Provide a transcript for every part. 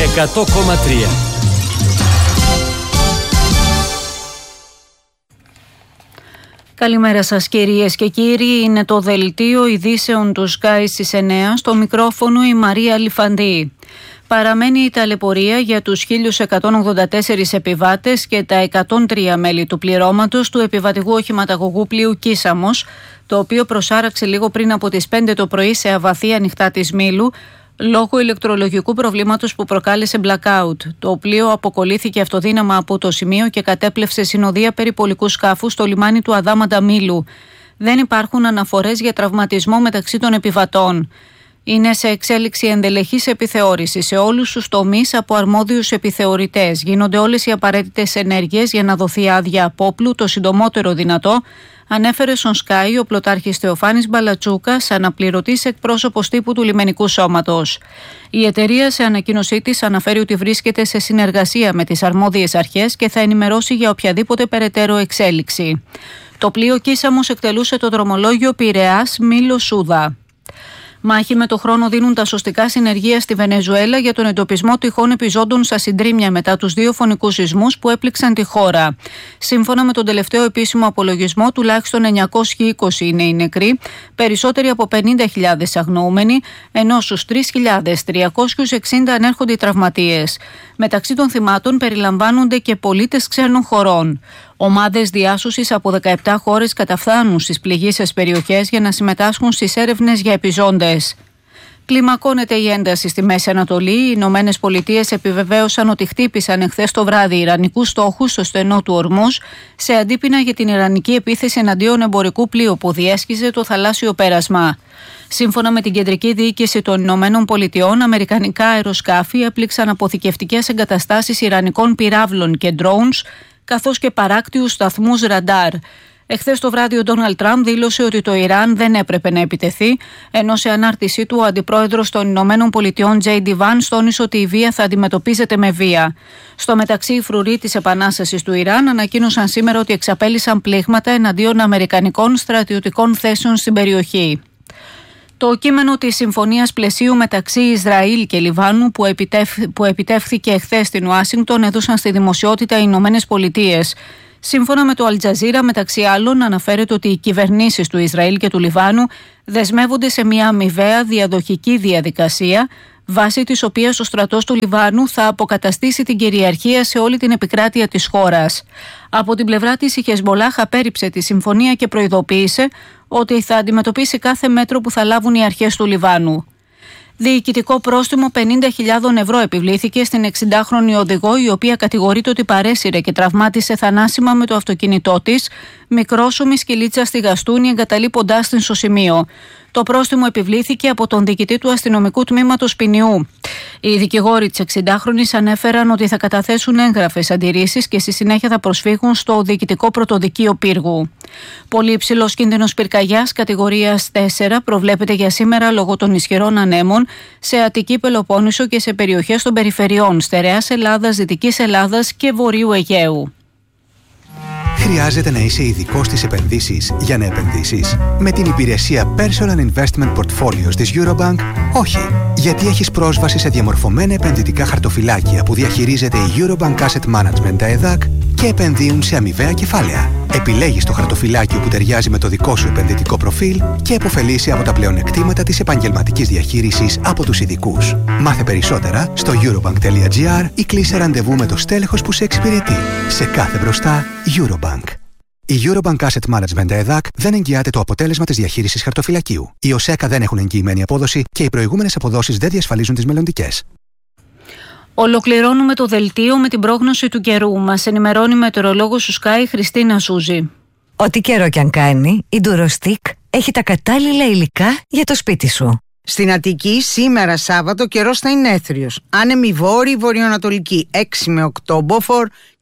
100,3. Καλημέρα σας κυρίες και κύριοι, είναι το δελτίο ειδήσεων του Sky στις 9, στο μικρόφωνο η Μαρία Λιφαντή. Παραμένει η ταλαιπωρία για τους 1.184 επιβάτες και τα 103 μέλη του πληρώματος του επιβατικού οχηματαγωγού πλοίου Κίσαμος, το οποίο προσάραξε λίγο πριν από τις 5 το πρωί σε αβαθή ανοιχτά της Μήλου, λόγω ηλεκτρολογικού προβλήματος που προκάλεσε blackout. Το πλοίο αποκολλήθηκε αυτοδύναμα από το σημείο και κατέπλευσε συνοδεία περιπολικού σκάφου στο λιμάνι του Αδάμαντα Μήλου. Δεν υπάρχουν αναφορές για τραυματισμό μεταξύ των επιβατών. Είναι σε εξέλιξη ενδελεχής επιθεώρηση σε όλους τους τομείς από αρμόδιους επιθεωρητές. Γίνονται όλες οι απαραίτητες ενέργειες για να δοθεί άδεια απόπλου το συντομότερο δυνατό, ανέφερε στον Sky ο πλωτάρχης Θεοφάνης Μπαλατσούκας, αναπληρωτής εκπρόσωπος τύπου του λιμενικού σώματος. Η εταιρεία σε ανακοίνωσή της αναφέρει ότι βρίσκεται σε συνεργασία με τις αρμόδιες αρχές και θα ενημερώσει για οποιαδήποτε περαιτέρω εξέλιξη. Το πλοίο Κίσαμος εκτελούσε το δρομολόγιο Πειραιάς Μήλο Σούδα. Μάχη με το χρόνο δίνουν τα σωστικά συνεργεία στη Βενεζουέλα για τον εντοπισμό τυχών επιζώντων στα συντρίμμια μετά τους 2 φωνικούς σεισμούς που έπληξαν τη χώρα. Σύμφωνα με τον τελευταίο επίσημο απολογισμό, τουλάχιστον 920 είναι οι νεκροί, περισσότεροι από 50.000 αγνοούμενοι, ενώ στους 3.360 ανέρχονται οι τραυματίες. Μεταξύ των θυμάτων περιλαμβάνονται και πολίτες ξένων χωρών. Ομάδες διάσωσης από 17 χώρες καταφθάνουν στις πληγείσες περιοχές για να συμμετάσχουν στις έρευνες για επιζώντες. Κλιμακώνεται η ένταση στη Μέση Ανατολή. Οι Ηνωμένες Πολιτείες επιβεβαίωσαν ότι χτύπησαν εχθές το βράδυ ιρανικούς στόχους στο στενό του Ορμούζ σε αντίπεινα για την ιρανική επίθεση εναντίον εμπορικού πλοίου που διέσχιζε το θαλάσσιο πέρασμα. Σύμφωνα με την Κεντρική Διοίκηση των Ηνωμένων Πολιτειών, αμερικανικά αεροσκάφη έπληξαν αποθηκευτικές εγκαταστάσεις ιρανικών πυράβλων και drones, καθώς και παράκτιους σταθμούς ραντάρ. Εχθές το βράδυ ο Ντόναλντ Τραμπ δήλωσε ότι το Ιράν δεν έπρεπε να επιτεθεί, ενώ σε ανάρτησή του ο αντιπρόεδρος των Ηνωμένων Πολιτειών J.D. Vance τόνισε ότι η βία θα αντιμετωπίζεται με βία. Στο μεταξύ, οι φρουροί της Επανάστασης του Ιράν ανακοίνωσαν σήμερα ότι εξαπέλυσαν πλήγματα εναντίον αμερικανικών στρατιωτικών θέσεων στην περιοχή. Το κείμενο της συμφωνίας πλαισίου μεταξύ Ισραήλ και Λιβάνου που επιτεύχθηκε εχθές στην Ουάσιγκτον έδωσαν στη δημοσιότητα οι Ηνωμένες Πολιτείες. Σύμφωνα με το Αλτζαζίρα, μεταξύ άλλων, αναφέρεται ότι οι κυβερνήσεις του Ισραήλ και του Λιβάνου δεσμεύονται σε μια αμοιβαία διαδοχική διαδικασία, βάσει της οποίας ο στρατός του Λιβάνου θα αποκαταστήσει την κυριαρχία σε όλη την επικράτεια της χώρας. Από την πλευρά της, η Χεσμολάχ απέρριψε τη συμφωνία και προειδοποίησε ότι θα αντιμετωπίσει κάθε μέτρο που θα λάβουν οι αρχές του Λιβάνου. Διοικητικό πρόστιμο 50.000 ευρώ επιβλήθηκε στην 60χρονη οδηγό, η οποία κατηγορείται ότι παρέσυρε και τραυμάτισε θανάσιμα με το αυτοκίνητό της μικρόσωμη σκυλίτσα στη Γαστούνη, εγκαταλείποντάς την στο σημείο. Το πρόστιμο επιβλήθηκε από τον διοικητή του αστυνομικού τμήματος ποινιού. Οι δικηγόροι της 60χρονης ανέφεραν ότι θα καταθέσουν έγγραφες αντιρρήσεις και στη συνέχεια θα προσφύγουν στο διοικητικό πρωτοδικείο πύργου. Πολύ υψηλός κίνδυνος πυρκαγιάς κατηγορίας 4 προβλέπεται για σήμερα λόγω των ισχυρών ανέμων σε Αττική Πελοπόννησο και σε περιοχές των περιφερειών Στερεάς Ελλάδας, Δυτικής Ελλάδας και Βορείου Αιγαίου. Χρειάζεται να είσαι ειδικός στις επενδύσεις για να επενδύσεις? Με την υπηρεσία Personal Investment Portfolios της Eurobank, όχι. Γιατί έχεις πρόσβαση σε διαμορφωμένα επενδυτικά χαρτοφυλάκια που διαχειρίζεται η Eurobank Asset Management ΕΔΑΚ και επενδύουν σε αμοιβαία κεφάλαια. Επιλέγεις το χαρτοφυλάκιο που ταιριάζει με το δικό σου επενδυτικό προφίλ και επωφελείσαι από τα πλεονεκτήματα της επαγγελματικής διαχείρισης από τους ειδικούς. Μάθε περισσότερα στο eurobank.gr ή κλείσε ραντεβού με το στέλεχος που σε εξυπηρετεί. Σε κάθε μπροστά, Eurobank. Η Eurobank Asset Management ΕΔΑΚ δεν εγγυάται το αποτέλεσμα της διαχείρισης χαρτοφυλακίου. Οι ΟΣΕΚΑ δεν έχουν εγγυημένη απόδοση και οι προηγούμενες αποδόσεις δεν διασφαλίζουν τις μελλοντικές. Ολοκληρώνουμε το δελτίο με την πρόγνωση του καιρού. Μας ενημερώνει η μετεωρολόγος του Sky Χριστίνα Σούζη. Ό,τι καιρό κι αν κάνει, η Durostick έχει τα κατάλληλα υλικά για το σπίτι σου. Στην Αττική σήμερα Σάββατο καιρός θα είναι έθριος. Άνεμη βόρειη βορειοανατολική 6 με 8 μποφόρ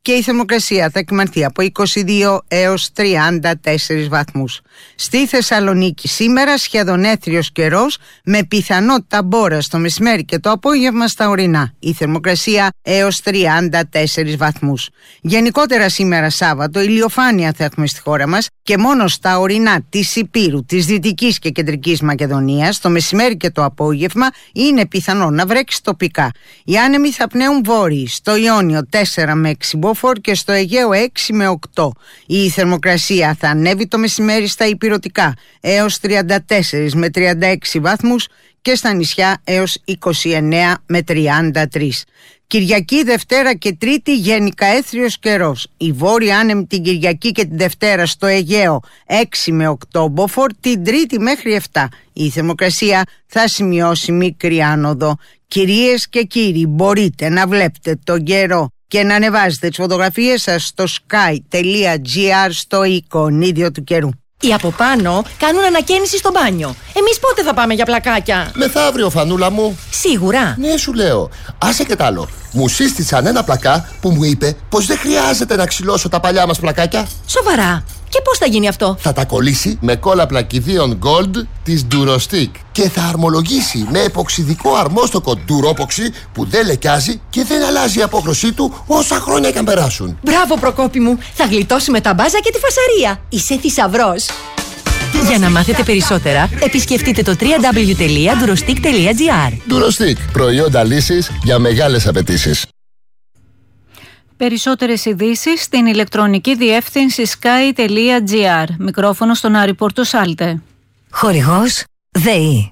και η θερμοκρασία θα κυμανθεί από 22 έως 34 βαθμούς. Στη Θεσσαλονίκη σήμερα σχεδόν έθριος καιρός με πιθανότητα μπόρα στο μεσημέρι και το απόγευμα στα ορεινά. Η θερμοκρασία έως 34 βαθμούς. Γενικότερα σήμερα Σάββατο ηλιοφάνεια θα έχουμε στη χώρα μας και μόνο στα ορεινά της Ηπείρου, της Δυτικής και Κεντρικής Μακεδονίας το μεσημέρι και το απόγευμα είναι πιθανό να βρέξει τοπικά. Οι άνεμοι θα πνέουν βόρειοι, στο Ιόνιο 4 με 6 μποφόρ και στο Αιγαίο 6 με 8. Η θερμοκρασία θα ανέβει το μεσημέρι στα ηπειρωτικά έως 34 με 36 βαθμούς και στα νησιά έως 29 με 33. Κυριακή, Δευτέρα και Τρίτη γενικά έθριος καιρός. Η βόρεια άνεμη την Κυριακή και την Δευτέρα στο Αιγαίο 6 με 8 μποφόρ, την Τρίτη μέχρι 7. Η θερμοκρασία θα σημειώσει μικρή άνοδο. Κυρίες και κύριοι, μπορείτε να βλέπετε τον καιρό και να ανεβάζετε τις φωτογραφίες σας στο sky.gr στο εικονίδιο του καιρού. Οι από πάνω κάνουν ανακαίνιση στο μπάνιο. Εμείς πότε θα πάμε για πλακάκια? Μεθαύριο, Φανούλα μου. Σίγουρα? Ναι, σου λέω. Άσε και τ' άλλο. Μου σύστησαν ένα πλακά που μου είπε πως δεν χρειάζεται να ξυλώσω τα παλιά μας πλακάκια. Σοβαρά? Και πώς θα γίνει αυτό? Θα τα κολλήσει με κόλλα πλακιδίων Gold της Durostick και θα αρμολογήσει με εποξιδικό αρμόστοκο Duropoxy που δεν λεκιάζει και δεν αλλάζει η απόχρωσή του όσα χρόνια και αν περάσουν. Μπράβο, Προκόπη μου. Θα γλιτώσουμε τα μπάζα και τη φασαρία. Είσαι θησαυρός. Για να μάθετε περισσότερα, επισκεφτείτε το www.durostick.gr. Durostick. Προϊόντα λύσης για μεγάλες απαιτήσεις. Περισσότερες ειδήσεις στην ηλεκτρονική διεύθυνση sky.gr. Μικρόφωνο στον Άρη Πορτοσάλτε. Χορηγός ΔΕΗ.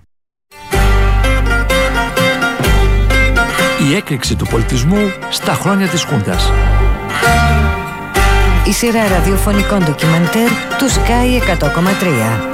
Η έκρηξη του πολιτισμού στα χρόνια της Χούντας. Η σειρά ραδιοφωνικών ντοκιμαντέρ του Sky 100,3.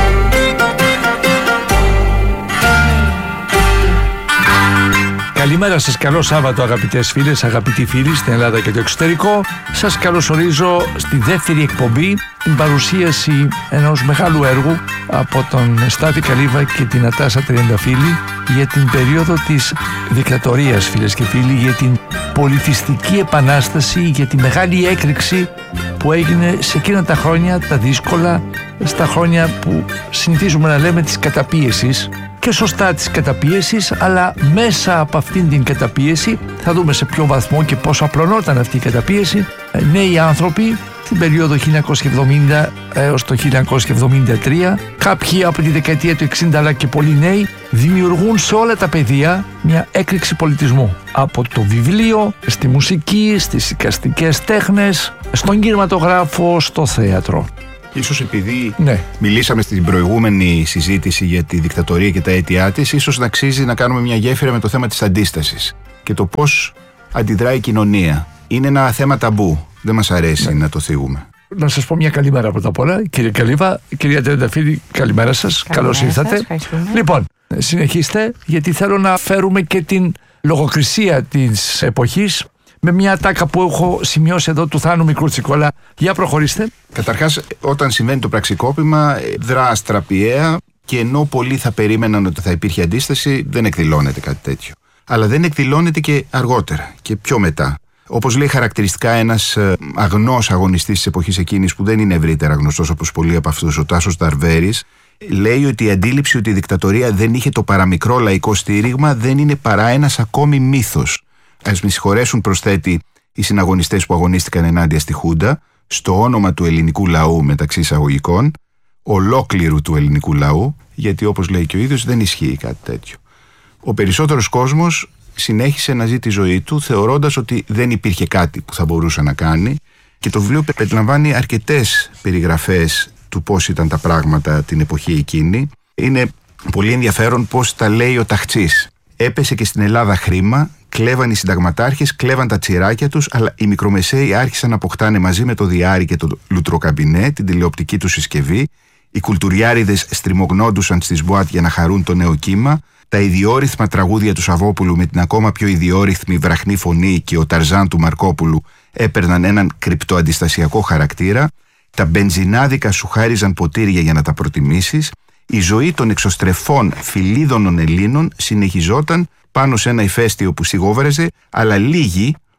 Καλημέρα σας, καλό Σάββατο αγαπητές φίλες, αγαπητοί φίλοι στην Ελλάδα και το εξωτερικό. Σας καλωσορίζω στη δεύτερη εκπομπή, την παρουσίαση ενός μεγάλου έργου από τον Στάθη Καλύβα και την Ατάσα Τριανταφύλλη για την περίοδο της δικτατορίας, φίλες και φίλοι, για την πολιτιστική επανάσταση, για τη μεγάλη έκρηξη που έγινε σε εκείνα τα χρόνια, τα δύσκολα, στα χρόνια που συνηθίζουμε να λέμε της καταπίεσης. Και σωστά της καταπίεσης, αλλά μέσα από αυτήν την καταπίεση θα δούμε σε ποιο βαθμό και πόσο απλωνόταν αυτή η καταπίεση. Νέοι άνθρωποι την περίοδο 1970 έως το 1973, κάποιοι από τη δεκαετία του 60 αλλά και πολλοί νέοι, δημιουργούν σε όλα τα πεδία μια έκρηξη πολιτισμού. Από το βιβλίο, στη μουσική, στις εικαστικές τέχνες, στον κινηματογράφο, στο θέατρο. Ίσως επειδή μιλήσαμε στην προηγούμενη συζήτηση για τη δικτατορία και τα αίτια της, ίσως να αξίζει να κάνουμε μια γέφυρα με το θέμα της αντίστασης και το πώς αντιδράει η κοινωνία. Είναι ένα θέμα ταμπού. Δεν μας αρέσει να το θίγουμε. Να σας πω μια καλημέρα πρώτα απ' όλα, κύριε Καλύβα. Κυρία Τριανταφύλλη, καλημέρα σας. Καλώς ήρθατε. Λοιπόν, συνεχίστε, γιατί θέλω να φέρουμε και την λογοκρισία της εποχής με μια ατάκα που έχω σημειώσει εδώ του Θάνου Μικρού Τσικόλα. Για προχωρήστε. Καταρχάς, όταν συμβαίνει το πραξικόπημα, δρά αστραπιαία και ενώ πολλοί θα περίμεναν ότι θα υπήρχε αντίσταση, δεν εκδηλώνεται κάτι τέτοιο. Αλλά δεν εκδηλώνεται και αργότερα και πιο μετά. Όπως λέει χαρακτηριστικά ένας αγνός αγωνιστής της εποχής εκείνης, που δεν είναι ευρύτερα γνωστός όπως πολλοί από αυτούς, ο Τάσος Δαρβέρης, λέει ότι η αντίληψη ότι η δικτατορία δεν είχε το παραμικρό λαϊκό στήριγμα δεν είναι παρά ένας ακόμη μύθος. Ας με συγχωρέσουν, προσθέτει, οι συναγωνιστές που αγωνίστηκαν ενάντια στη Χούντα, στο όνομα του ελληνικού λαού μεταξύ εισαγωγικών, ολόκληρου του ελληνικού λαού, γιατί όπως λέει και ο ίδιος δεν ισχύει κάτι τέτοιο. Ο περισσότερος κόσμος συνέχισε να ζει τη ζωή του θεωρώντας ότι δεν υπήρχε κάτι που θα μπορούσε να κάνει, και το βιβλίο περιλαμβάνει αρκετές περιγραφές του πώς ήταν τα πράγματα την εποχή εκείνη. Είναι πολύ ενδιαφέρον πώς τα λέει ο Ταχτσής. Έπεσε και στην Ελλάδα χρήμα, κλέβαν οι συνταγματάρχες, κλέβαν τα τσιράκια τους, αλλά οι μικρομεσαίοι άρχισαν να αποκτάνε μαζί με το διάρρη και το λουτροκαμπινέ την τηλεοπτική του συσκευή. Οι κουλτουριάριδες στριμωγνόντουσαν στις μπουάτ για να χαρούν το νέο κύμα. Τα ιδιόρυθμα τραγούδια του Σαββόπουλου με την ακόμα πιο ιδιόρυθμη βραχνή φωνή και ο Ταρζάν του Μαρκόπουλου έπαιρναν έναν κρυπτοαντιστασιακό χαρακτήρα. Τα μπενζινάδικα σου χάριζαν ποτήρια για να τα προτιμήσεις. Η ζωή των εξωστρεφών φιλίδωνων Ελλήνων συνεχιζόταν πάνω σε ένα ηφαίστειο που σιγόβραζε, αλλά λίγοι,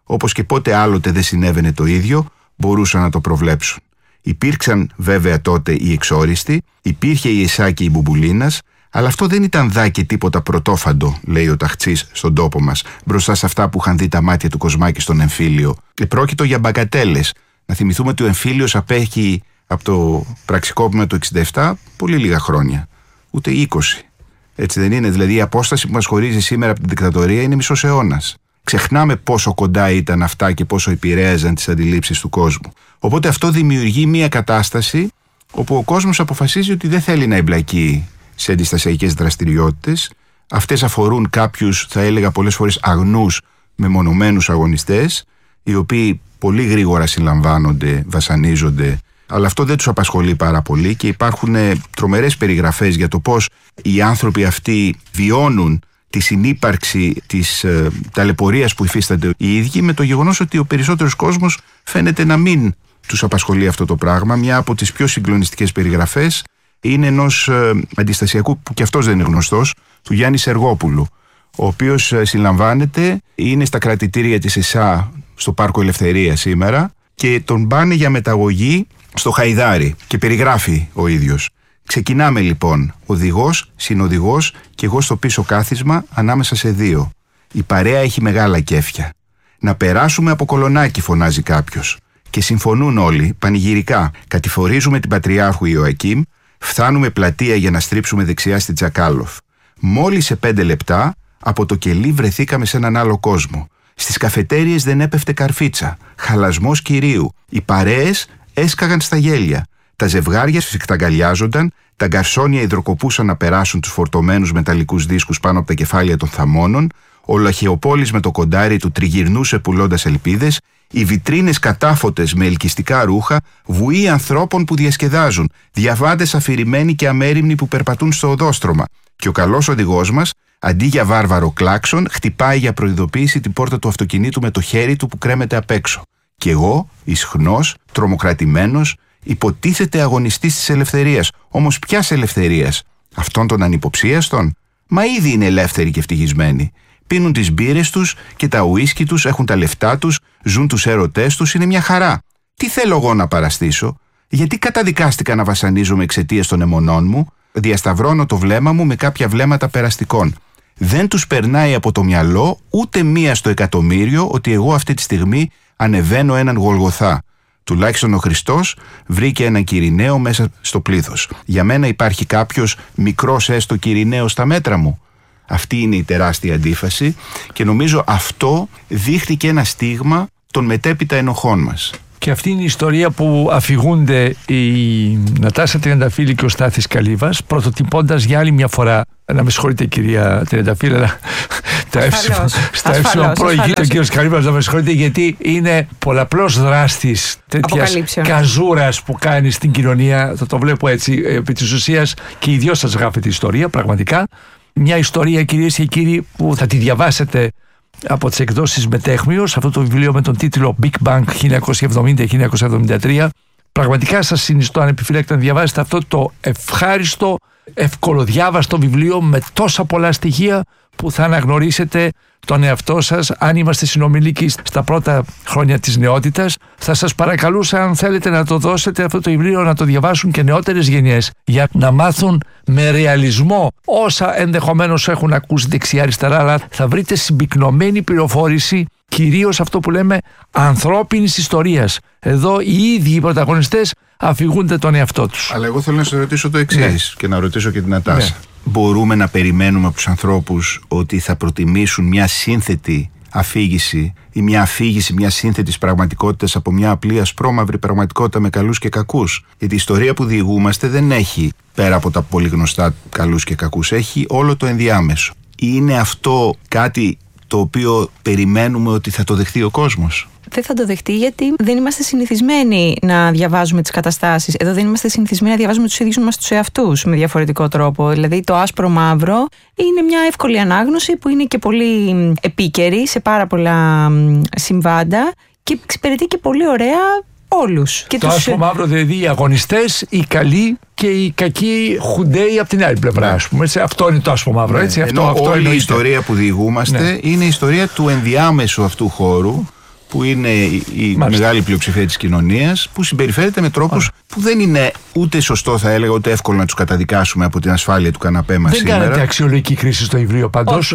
όπως και πότε άλλοτε δεν συνέβαινε το ίδιο, μπορούσαν να το προβλέψουν. Υπήρξαν βέβαια τότε οι εξόριστοι, υπήρχε η Εσά και η Μπουμπουλίνας, αλλά αυτό δεν ήταν δά και τίποτα πρωτόφαντο, λέει ο Ταχτσής στον τόπο μας, μπροστά σε αυτά που είχαν δει τα μάτια του Κοσμάκη στον εμφύλιο. Πρόκειτο για μπαγκατέλες. Να θυμηθούμε ότι ο εμφύλιος απέχει από το πραξικόπημα του 67 πολύ λίγα χρόνια, ούτε 20. Έτσι δεν είναι? Δηλαδή η απόσταση που μας χωρίζει σήμερα από την δικτατορία είναι μισός αιώνας. Ξεχνάμε πόσο κοντά ήταν αυτά και πόσο επηρέαζαν τις αντιλήψεις του κόσμου. Οπότε αυτό δημιουργεί μια κατάσταση όπου ο κόσμος αποφασίζει ότι δεν θέλει να εμπλακεί σε αντιστασιακές δραστηριότητες. Αυτές αφορούν κάποιους, θα έλεγα πολλές φορές, αγνούς μεμονωμένους αγωνιστές, οι οποίοι πολύ γρήγορα συλλαμβάνονται, βασανίζονται, αλλά αυτό δεν τους απασχολεί πάρα πολύ και υπάρχουν τρομερές περιγραφές για το πώς οι άνθρωποι αυτοί βιώνουν τη συνύπαρξη της ταλαιπωρίας που υφίστανται οι ίδιοι, με το γεγονός ότι ο περισσότερος κόσμος φαίνεται να μην τους απασχολεί αυτό το πράγμα. Μια από τις πιο συγκλονιστικές περιγραφές είναι ενός αντιστασιακού, που και αυτός δεν είναι γνωστός, του Γιάννη Σεργόπουλου, ο οποίος συλλαμβάνεται, είναι στα κρατητήρια της ΕΣΑ στο Πάρκο Ελευθερίας σήμερα και τον πάνε για μεταγωγή στο Χαϊδάρι και περιγράφει ο ίδιος. Ξεκινάμε λοιπόν, οδηγός, συνοδηγός και εγώ στο πίσω κάθισμα ανάμεσα σε δύο. Η παρέα έχει μεγάλα κέφια. Να περάσουμε από Κολονάκι, φωνάζει κάποιος. Και συμφωνούν όλοι, πανηγυρικά. Κατηφορίζουμε την Πατριάρχου Ιωακίμ, φτάνουμε πλατεία για να στρίψουμε δεξιά στην Τζακάλοφ. Μόλις σε 5 λεπτά από το κελί βρεθήκαμε σε έναν άλλο κόσμο. Στις καφετέριες δεν έπεφτε καρφίτσα. Χαλασμός κυρίου. Οι παρέες έσκαγαν στα γέλια. Τα ζευγάρια σφιχταγκαλιάζονταν, τα γκαρσόνια υδροκοπούσαν να περάσουν τους φορτωμένους μεταλλικούς δίσκους πάνω από τα κεφάλια των θαμώνων, ο Λαχαιοπόλης με το κοντάρι του τριγυρνούσε πουλώντας ελπίδες, οι βιτρίνες κατάφωτες με ελκυστικά ρούχα, βουοί ανθρώπων που διασκεδάζουν, διαβάτες αφηρημένοι και αμέριμνοι που περπατούν στο οδόστρωμα. Και ο καλός οδηγός μας, αντί για βάρβαρο κλάξον, χτυπάει για προειδοποίηση την πόρτα του αυτοκινήτου με το χέρι του που κρέμεται απ' έξω. Και εγώ, ισχνός, τρομοκρατημένος, υποτίθεται αγωνιστής της ελευθερίας. Όμως ποιας ελευθερίας? Αυτών των ανυποψίαστων? Μα ήδη είναι ελεύθεροι και ευτυχισμένοι. Πίνουν τις μπύρες τους και τα ουίσκι τους, έχουν τα λεφτά τους, ζουν τους έρωτές τους, είναι μια χαρά. Τι θέλω εγώ να παραστήσω? Γιατί καταδικάστηκα να βασανίζομαι εξαιτίας των αιμονών μου? Διασταυρώνω το βλέμμα μου με κάποια βλέμματα περαστικών. Δεν τους περνάει από το μυαλό ούτε μία στο εκατομμύριο ότι εγώ αυτή τη στιγμή ανεβαίνω έναν Γολγοθά. Τουλάχιστον ο Χριστός βρήκε έναν Κυριναίο μέσα στο πλήθος. Για μένα υπάρχει κάποιος μικρός έστω Κυριναίος στα μέτρα μου. Αυτή είναι η τεράστια αντίφαση και νομίζω αυτό δείχνει και ένα στίγμα των μετέπειτα ενοχών μας. Και αυτή είναι η ιστορία που αφηγούνται η Νατάσα Τριανταφύλλη και ο Στάθης Καλύβας, πρωτοτυπώντας για άλλη μια φορά, να με συγχωρείτε κυρία Τριανταφύλλη, αλλά στα έψιλον προηγείται ο κύριος Καλύβας, να με συγχωρείτε, γιατί είναι πολλαπλός δράστης τέτοιας καζούρας που κάνει στην κοινωνία. Θα το βλέπω έτσι επί της ουσίας, και οι δυο σας γράφετε ιστορία, πραγματικά. Μια ιστορία, κυρίες και κύριοι, που θα τη διαβάσετε από τις εκδόσεις Μετέχμιος, αυτό το βιβλίο με τον τίτλο Big Bang 1970-1973. Πραγματικά σας συνιστώ ανεπιφύλακτα να διαβάσετε αυτό το ευχάριστο, ευκολοδιάβαστο βιβλίο με τόσα πολλά στοιχεία που θα αναγνωρίσετε τον εαυτό σας. Αν είμαστε συνομιλίκοι στα πρώτα χρόνια της νεότητας, θα σας παρακαλούσα, αν θέλετε, να το δώσετε αυτό το βιβλίο να το διαβάσουν και νεότερες γενιές, για να μάθουν με ρεαλισμό όσα ενδεχομένως έχουν ακούσει δεξιά-αριστερά, αλλά θα βρείτε συμπυκνωμένη πληροφόρηση, κυρίως αυτό που λέμε ανθρώπινης ιστορίας. Εδώ οι ίδιοι οι πρωταγωνιστές αφηγούνται τον εαυτό τους. Αλλά εγώ θέλω να σας ρωτήσω το εξής, και να ρωτήσω και την Νατάσα. Ναι. Μπορούμε να περιμένουμε από τους ανθρώπους ότι θα προτιμήσουν μια σύνθετη αφήγηση ή μια αφήγηση μια σύνθετης πραγματικότητας από μια απλή ασπρόμαυρη πραγματικότητα με καλούς και κακούς? Γιατί η ιστορία που διηγούμαστε δεν έχει, πέρα από τα πολύ γνωστά καλούς και κακούς, έχει όλο το ενδιάμεσο. Είναι αυτό κάτι το οποίο περιμένουμε ότι θα το δεχτεί ο κόσμος? Δεν θα το δεχτεί, γιατί δεν είμαστε συνηθισμένοι να διαβάζουμε τις καταστάσεις. Εδώ δεν είμαστε συνηθισμένοι να διαβάζουμε τους ίδιους μας τους εαυτούς με διαφορετικό τρόπο. Δηλαδή το άσπρο-μαύρο είναι μια εύκολη ανάγνωση που είναι και πολύ επίκαιρη σε πάρα πολλά συμβάντα και εξυπηρετεί και πολύ ωραία όλους. Και το άσπρο-μαύρο, δηλαδή οι αγωνιστές, οι καλοί και οι κακοί χουντέοι από την άλλη πλευρά, ας πούμε. Αυτό είναι το άσπρο-μαύρο, έτσι. Αυτό όλη η ιστορία που διηγούμαστε είναι η ιστορία του ενδιάμεσου αυτού χώρου, που είναι η μεγάλη πλειοψηφία της κοινωνίας, που συμπεριφέρεται με τρόπους που δεν είναι ούτε σωστό, θα έλεγα, ούτε εύκολο να τους καταδικάσουμε από την ασφάλεια του καναπέ μας σήμερα. Δεν κάνετε αξιολογική κρίση στο βιβλίο πάντως.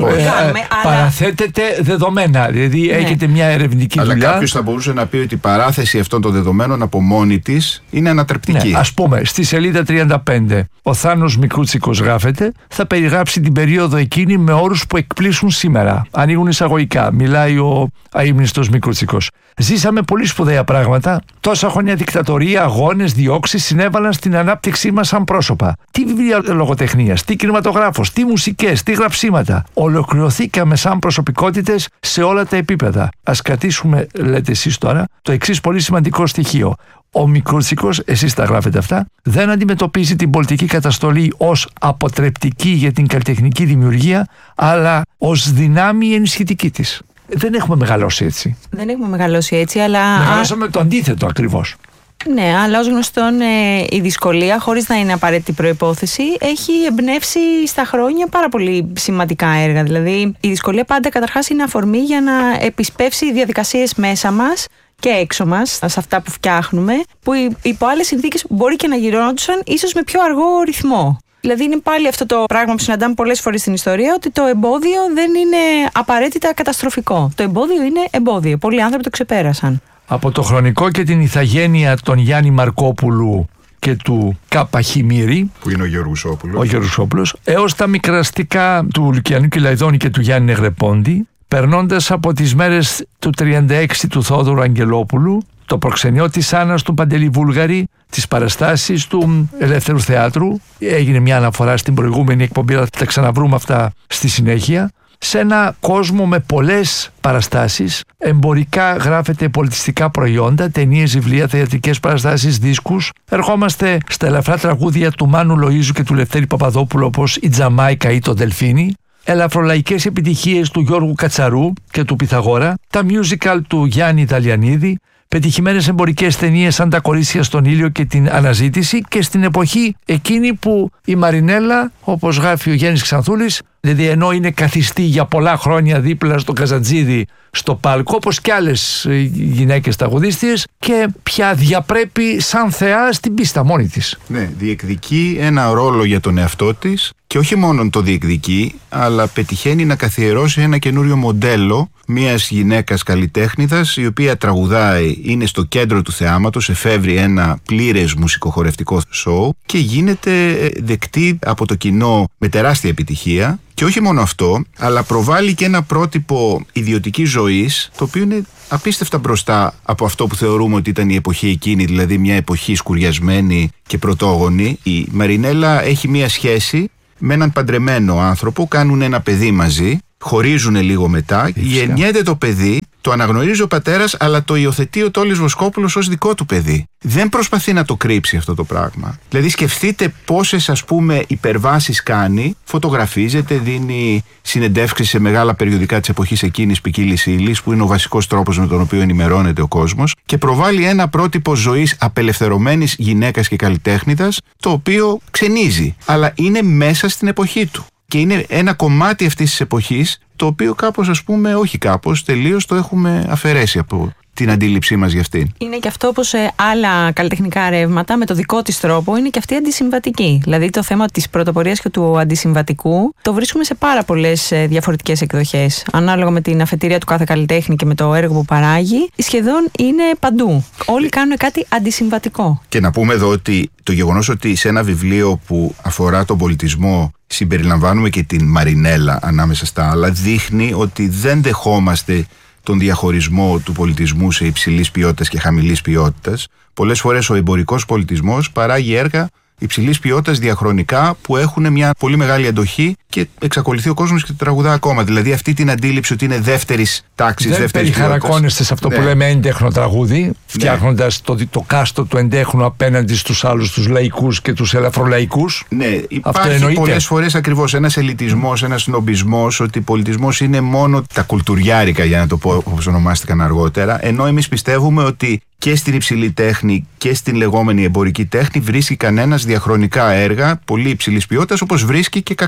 Παραθέτετε δεδομένα. Δηλαδή έχετε μια ερευνητική δουλειά. Αλλά κάποιος θα μπορούσε να πει ότι η παράθεση αυτών των δεδομένων από μόνη της είναι ανατρεπτική. Ας πούμε, στη σελίδα 35, ο Θάνος Μικρούτσικος γράφεται, θα περιγράψει την περίοδο εκείνη με όρους που εκπλήσουν σήμερα. Ανοίγουν εισαγωγικά. Μιλάει ο αείμνηστος Μικρούτσικος. Ζήσαμε πολύ σπουδαία πράγματα. Τόσα χρόνια δικτατορία, αγώνες, διώξεις συνέβαλαν στην ανάπτυξή μας σαν πρόσωπα. Τι βιβλία λογοτεχνίας, τι κινηματογράφος, τι μουσικές, τι γραψίματα. Ολοκληρωθήκαμε σαν προσωπικότητες σε όλα τα επίπεδα. Ας κρατήσουμε, λέτε εσείς τώρα, το εξής πολύ σημαντικό στοιχείο. Ο Μικρούτσικος, εσείς τα γράφετε αυτά, δεν αντιμετωπίζει την πολιτική καταστολή ως αποτρεπτική για την καλλιτεχνική δημιουργία, αλλά ως δυνάμει ενισχυτική της. Δεν έχουμε μεγαλώσει έτσι. Δεν έχουμε μεγαλώσει έτσι, αλλά... Μεγαλώσαμε το αντίθετο ακριβώς. Ναι, αλλά ως γνωστόν η δυσκολία, χωρίς να είναι απαραίτητη προϋπόθεση, έχει εμπνεύσει στα χρόνια πάρα πολύ σημαντικά έργα. Δηλαδή, η δυσκολία πάντα καταρχάς είναι αφορμή για να επισπεύσει διαδικασίες μέσα μας και έξω μας, σε αυτά που φτιάχνουμε, που υπό άλλες συνθήκες μπορεί και να γινόντουσαν ίσως με πιο αργό ρυθμό. Δηλαδή είναι πάλι αυτό το πράγμα που συναντάμε πολλές φορές στην ιστορία, ότι το εμπόδιο δεν είναι απαραίτητα καταστροφικό. Το εμπόδιο είναι εμπόδιο. Πολλοί άνθρωποι το ξεπέρασαν. Από το χρονικό και την ηθαγένεια των Γιάννη Μαρκόπουλου και του Κάπα Χιμήρη, που είναι ο Γερουσόπουλος, έως τα μικραστικά του Λουκιανού Κυλαϊδόνη και του Γιάννη Νεγρεπόντη, περνώντας από τις μέρες του 36 του Θόδωρου Αγγελόπουλου, το προξενιό της Άννας του Παντελή Βούλγαρη, τις παραστάσεις του Ελεύθερου Θεάτρου. Έγινε μια αναφορά στην προηγούμενη εκπομπή, αλλά θα τα ξαναβρούμε αυτά στη συνέχεια. Σε ένα κόσμο με πολλές παραστάσεις, εμπορικά γράφεται πολιτιστικά προϊόντα, ταινίες, βιβλία, θεατρικές παραστάσεις, δίσκους. Ερχόμαστε στα ελαφρά τραγούδια του Μάνου Λοΐζου και του Λευτέρη Παπαδόπουλου, όπως η Τζαμάικα ή το Δελφίνι. Ελαφρολαϊκές επιτυχίες του Γιώργου Κατσαρού και του Πυθαγόρα. Τα musical του Γιάννη Ιταλιανίδη. Πετυχημένες εμπορικές ταινίες σαν Τα κορίτσια στον ήλιο και Την αναζήτηση, και στην εποχή εκείνη που η Μαρινέλα, όπως γράφει ο Γέννης Ξανθούλης, δηλαδή ενώ είναι καθιστή για πολλά χρόνια δίπλα στο Καζατζίδι στο πάλκο, όπως και άλλες γυναίκες τραγουδίστριες, και πια διαπρέπει σαν θεά στην πίστα μόνη της. Ναι, διεκδικεί ένα ρόλο για τον εαυτό της, και όχι μόνο το διεκδικεί, αλλά πετυχαίνει να καθιερώσει ένα καινούριο μοντέλο μιας γυναίκας καλλιτέχνηδας, η οποία τραγουδάει, είναι στο κέντρο του θεάματος, εφεύρει ένα πλήρες μουσικοχορευτικό σοου και γίνεται δεκτή από το κοινό με τεράστια επιτυχία. Και όχι μόνο αυτό, αλλά προβάλλει και ένα πρότυπο ιδιωτικής ζωής, το οποίο είναι απίστευτα μπροστά από αυτό που θεωρούμε ότι ήταν η εποχή εκείνη, δηλαδή μια εποχή σκουριασμένη και πρωτόγονη. Η Μαρινέλα έχει μια σχέση με έναν παντρεμένο άνθρωπο, κάνουν ένα παιδί μαζί, χωρίζουν λίγο μετά, γεννιέται το παιδί, το αναγνωρίζει ο πατέρας, αλλά το υιοθετεί ο Τόλης Βοσκόπουλος ως δικό του παιδί. Δεν προσπαθεί να το κρύψει αυτό το πράγμα. Δηλαδή σκεφτείτε πόσες, ας πούμε, υπερβάσεις κάνει, φωτογραφίζεται, δίνει συνεντεύξεις σε μεγάλα περιοδικά της εποχής εκείνης ποικίλης ύλης, που είναι ο βασικός τρόπος με τον οποίο ενημερώνεται ο κόσμος, και προβάλλει ένα πρότυπο ζωής απελευθερωμένης γυναίκας και καλλιτέχνηδας, το οποίο ξενίζει, αλλά είναι μέσα στην εποχή του. Και είναι ένα κομμάτι αυτής της εποχής, το οποίο κάπως, ας πούμε, όχι κάπως, τελείως το έχουμε αφαιρέσει από την αντίληψή μας για αυτήν. Είναι και αυτό, όπως άλλα καλλιτεχνικά ρεύματα, με το δικό της τρόπο, είναι και αυτή αντισυμβατική. Δηλαδή το θέμα της πρωτοπορίας και του αντισυμβατικού το βρίσκουμε σε πάρα πολλές διαφορετικές εκδοχές. Ανάλογα με την αφετηρία του κάθε καλλιτέχνη και με το έργο που παράγει, σχεδόν είναι παντού. Όλοι κάνουν κάτι αντισυμβατικό. Και να πούμε εδώ ότι το γεγονός ότι σε ένα βιβλίο που αφορά τον πολιτισμό συμπεριλαμβάνουμε και την Μαρινέλα ανάμεσα στα άλλα, δείχνει ότι δεν δεχόμαστε τον διαχωρισμό του πολιτισμού σε υψηλής ποιότητας και χαμηλής ποιότητας. Πολλές φορές ο εμπορικός πολιτισμός παράγει έργα υψηλής ποιότητας διαχρονικά που έχουν μια πολύ μεγάλη αντοχή και εξακολουθεί ο κόσμος και το τραγουδά ακόμα. Δηλαδή αυτή την αντίληψη ότι είναι δεύτερης τάξης, δεύτερης ποιότητας. Δεν περιχαρακώνεστε σε αυτό που λέμε έντεχνο τραγούδι, φτιάχνοντας το κάστο του εντέχνου απέναντι στους άλλους, τους λαϊκούς και τους ελαφρολαϊκούς. Ναι, υπάρχει πολλές φορές ακριβώς ένας ελιτισμός, ένας σνομπισμός, ότι πολιτισμός είναι μόνο τα κουλτουριάρικα, για να το πω όπως ονομάστηκαν αργότερα, ενώ εμείς πιστεύουμε ότι και στην υψηλή τέχνη και στην λεγόμενη εμπορική τέχνη βρίσκει κανένας διαχρονικά έργα πολύ υψηλής ποιότητας, όπως βρίσκει και κακά έργα.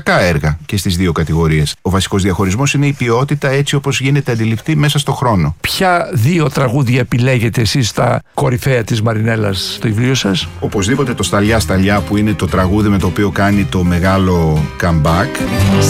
ίδια και στις δύο κατηγορίες. Ο βασικός διαχωρισμός είναι η ποιότητα έτσι όπως γίνεται αντιληπτή μέσα στο χρόνο. Ποια δύο τραγούδια επιλέγετε εσείς στα κορυφαία της Μαρινέλας στο βιβλίο σας? Οπωσδήποτε το Σταλιά Σταλιά, που είναι το τραγούδι με το οποίο κάνει το μεγάλο comeback.